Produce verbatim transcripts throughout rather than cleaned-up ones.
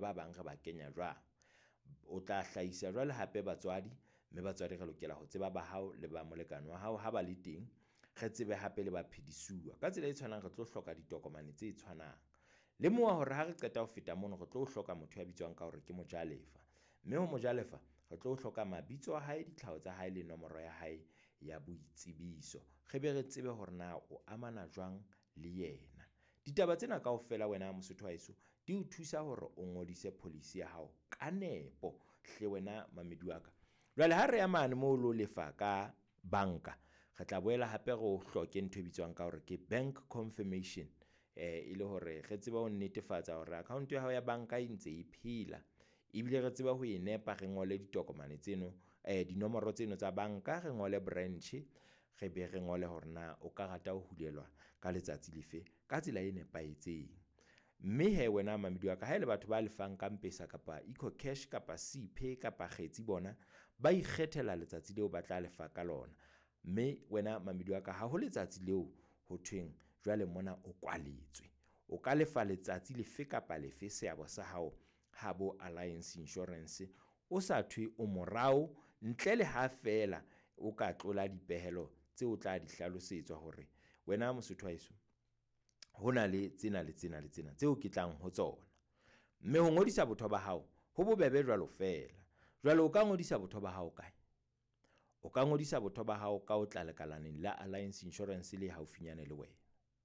ba bang re ba kenya jwang. O tla hlahisa jwale hape batswadi, mme batswadi re lokela ho tseba ba hao le ba molekane wa hao ha ba le teng, re tsebe hape le ba phedisuwa. Ka tsela e tshwanang re tlo hloka ditokomane tse tshwanang. Le moa hore ha re qeta ho feta mono re tlo hloka motho ya bitswang ka hore ke mojalefa, mme ho mojalefa re tlo hloka mabitso a hae, ditlhao tsa hae le nomoro ya hae ya boitsebiso. Re be re tsebe hore na o amana jwang le yena. Ditaba tsena kaofela wena Mosotho wa heso di o thusa hore o ngodise policy ya hao ka nepo hle wena mamedi wa ka. Jwale ha re ya mane mo lo lefa ka banka, re tla boela hape go hloke ntho e bitswang ka hore ke bank confirmation. Eh ile hore re tseba ho netefatsa hore account ya hao ya banka e ntse e phela, ebile re tseba ho e nepa re ngole ditokomane tseno, eh dinomoro tseno tsa banka, re ngole branch, re be re ngole hore na o ka rata ho hulelwa ka letsatsi lefe ka tsela e nepahetseng. Mme he wena mamedi wa ka, ha ile batho ba lefang ka M-Pesa kapa EcoCash kapa C-Pay kapa kgetsi, bona ba ikgethela letsatsi leo ba tla lefa ka lona. Mme wena mamedi wa ka, ha ho letsatsi leo ho thweng jwale mona o kwaletswe, o ka lefa letsatsi lefe kapa lefe seabo sa hao ha bo Alliance Insurance o sa thwe o morao, ntle le ha fela o ka tlola dipehelo tse o tla di hlalosetswa hore wena Mosotho wa heso hona le tsena le tsena le tsena tseo ke tlang ho tsona. Mme ho ngodisa botho ba hao ho bobebe jwalo fela. Jwale o ka ngodisa botho ba hao kae? O ka ngodisa botho ba hao ka o tla lekalaneng la Alliance Insurance le haufinyane le wena,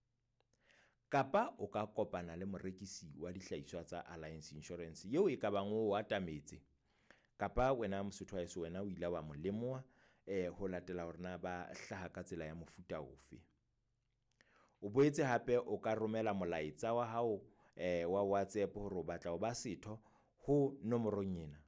kapa o ka kopana le morekisi wa dihlahiswa tsa Alliance Insurance eo e ka bang o atametse, kapa wena Mosotho wa heso wena o ile wa molemoa eh ho latela hore na ba hlaha ka tsela ya mofuta ofe. O boetse hape o ka romela molaetsa wa hao eh wa WhatsApp hore o batla ho ba setho ho nomorong ena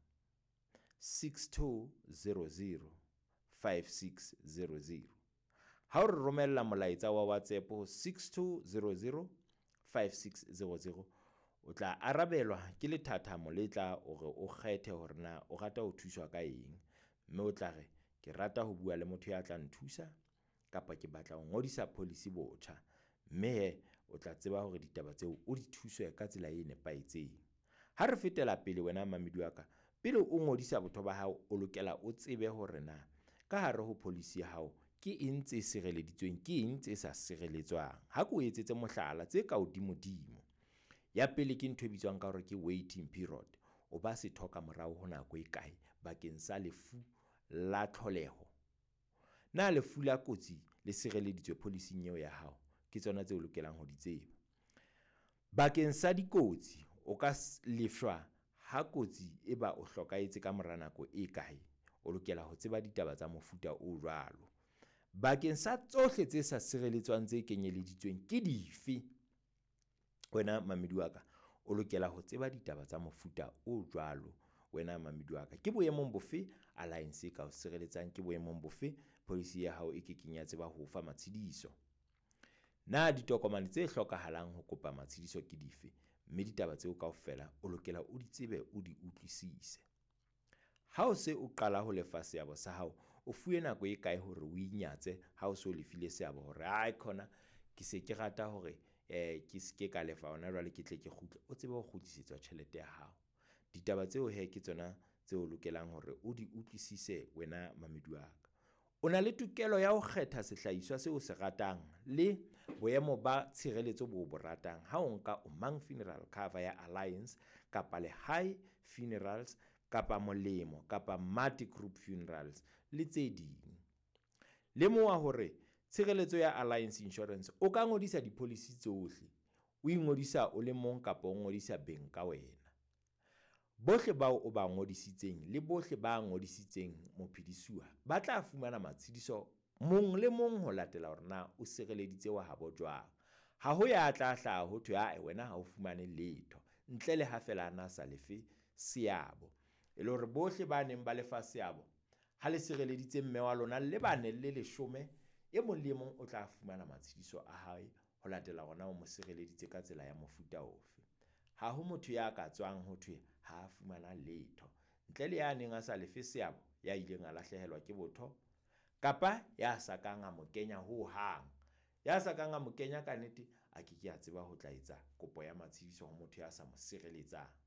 six two zero zero five six zero zero. Ha o re romella molaetsa wa WhatsApp ho six two zero zero five six zero zero, o tla arabelwa ke lethathamo le tla hore o kgethe hore na o rata ho thuswa ka eng, mme o tla re ke rata ho bua le motho ya tla nthusa kapa ke batla ho ngodisa policy botjha. Mme he o tla tseba hore ditaba tseo o di thuswe ka tsela e nepahetseng. Ha re fetela pele wena mamedi wa ka, pele o ngodisa botho ba hao o lokela o tsebe hore na ka hare ho policy ya hao ke eng tse sireleditsweng, ke eng tse sa sireletswang. Ha ke o etsetse mohlala tse ka hodimo-dimo. Ya pele ke ntho e bitswang ka hore ke waiting period. O ba se thoka morao ho nako e kae bakeng sa lefu la tlholeho. Na lefu la kotsi le sireleditswe policing eo ya hao? Ke tsona tse o lokelang ho di tseba. Bakeng sa dikotsi, o ka lefshwa ha kotsi e ba o hlokaetse ka mora nako e kae. O lokela ho tseba ditaba tsa mofuta o jwalo. Bakeng sa tsohle tse sa sireletswang tse kenyeleditsweng ke dife? Wena mamedi wa ka, o lokela ho tseba ditaba tsa mofuta o jwalo. Wena mamedi wa ka, ke boemong bofe Alliance e ka o sireletsang, ke boemong bofe policy ya hao e ke kenya tseba ho fa matshidiso. Na ditokomane tse hlokahalang ho kopa matshidiso ke dife? Mme ditaba tseo kaofela o lokela o di tsebe, o di utlwisise. Ha o se o qala ho lefa seabo sa hao, o fuwe nako e kae hore o inyatse ha o so lefile seabo hore ai khona ke se ke rata hore eh ke se ke ka lefa ona jwale ke tle ke kgutle, o tsebe ho kgutlisetswa tjhelete ya hao. Ditaba tseo he ke tsona tseo lokelang hore o di utlwisise wena mamedi wa ka. O na le tokelo ya ho kgetha sehlahiswa seo se ratang le boemo ba tshireletso bo bo ratang ha o nka Omang Funeral Cover ya Alliance kapa le High Funerals kapa Molemo kapa Mati Group Funerals le tse ding. Lemoa hore tshireletso ya Alliance Insurance o ka ngodisa dipolicy tsohle, o ingodisa o le mong kapa o ngodisa beng ka wena. Bohle bao o ba ngodisitseng le bohle ba ngodisitseng mophedisuwa ba tla fumana matshidiso mong le mong ho latela hore na o sireleditse wa habo jwang. Ha ho ya tla hlaha ho thwe a wena ha o fumane letho ntle le ha fela ana sa lefe seabo. E le hore bohle ba neng ba lefa seabo ha le sireleditse mme wa lona le bane le leshome, e mong le mong o tla fumana matshidiso a hae ho latela hore na o mo sireleditse ka tsela ya mofuta ofe. Ha ho motho ya ka tswang ho thwe ha a fumana letho ntle le ya neng a sa lefe seabo, ya ileng a lahlehelwa ke botho kapa ya sa kang a mo kenya ho hang. Ya sa kang a mo kenya ka nnete a ke ke a tseba ho tla etsa kopo ya matshidiso ho motho ya sa mo sireletsang.